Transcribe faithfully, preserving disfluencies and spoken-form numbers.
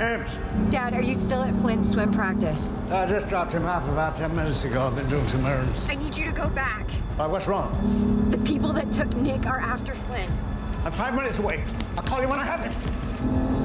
Ames. Dad, are you still at Flynn's swim practice? I just dropped him off about ten minutes ago. I've been doing some errands. I need you to go back. Why, what's wrong? The people that took Nick are after Flynn. I'm five minutes away. I'll call you when I have it.